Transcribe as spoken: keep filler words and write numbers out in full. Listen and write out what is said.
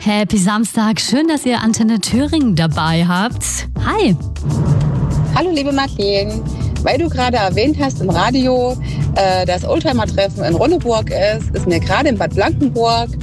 Happy Samstag. Schön, dass ihr Antenne Thüringen dabei habt. Hi. Hallo liebe Madeleine. Weil du gerade erwähnt hast im Radio, äh, dass Oldtimer-Treffen in Ronneburg ist, ist mir gerade in Bad Blankenburg